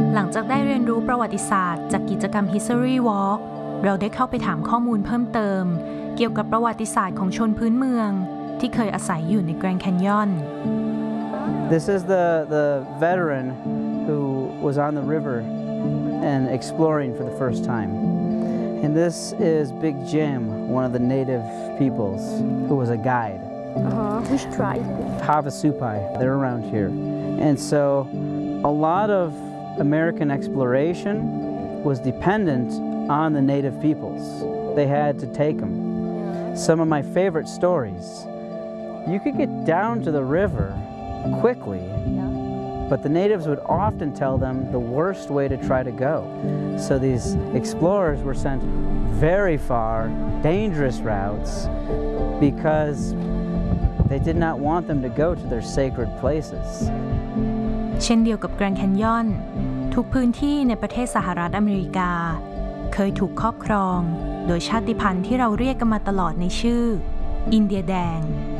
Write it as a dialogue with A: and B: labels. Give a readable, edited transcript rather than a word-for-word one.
A: หลังจากได้เรียนรู้ประวัติศาสตร์จากกิจกรรม History Walk เราได้เข้าไปถามข้อมูลเพิ่มเติมเกี่ยวกับประวัติศาสตร์ของชนพื้นเมืองที่เคยอาศัยอยู่ใน Grand Canyon.
B: This is the veteran who was on the river and exploring for the first time. And this is Big Jim, one of the native peoples, who was a guide.
C: Which tribe?
B: Havasupai. They're around here. And so a lot of American exploration was dependent on the native peoples. They had to take them. Some of my favorite stories. You could get down to the river quickly, but the natives would often tell them the worst way to try to go. So these explorers were sent very far, dangerous routes because they did not want them to go to their sacred places.
A: เช่นเดียวกับ Grand Canyon ทุกพื้นที่ในประเทศสหรัฐอเมริกาเคยถูกครอบครองโดยชาติพันธุ์ที่เราเรียกกันมาตลอดในชื่ออินเดียแดง